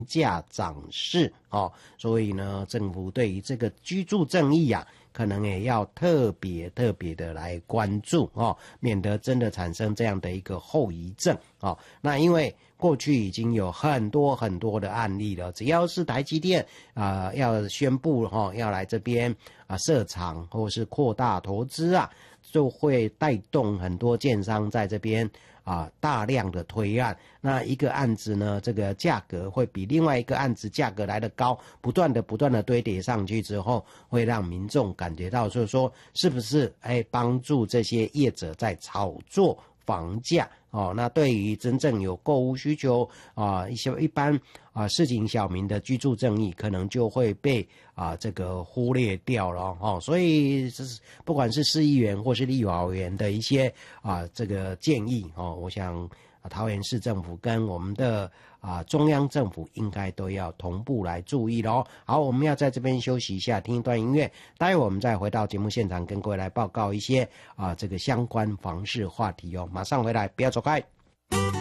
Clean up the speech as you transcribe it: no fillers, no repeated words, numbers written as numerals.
价涨势哦，所以呢，政府对于这个居住正义啊，可能也要特别的来关注哦，免得真的产生这样的一个后遗症哦。那因为过去已经有很多的案例了，只要是台积电要宣布要来这边设厂或是扩大投资啊，就会带动很多建商在这边大量的推案。那一个案子呢，这个价格会比另外一个案子价格来得高，不断的堆叠上去之后，会让民众感觉到就是说是不是帮助这些业者在炒作房价哦。那对于真正有购屋需求一般市井小民的居住正义，可能就会被这个忽略掉了哦。所以不管是市议员或是立法委员的一些这个建议哦，我想桃园市政府跟我们的中央政府应该都要同步来注意咯。好，我们要在这边休息一下，听一段音乐，待会我们再回到节目现场，跟各位来报告一些这个相关房市话题哦。马上回来，不要走开。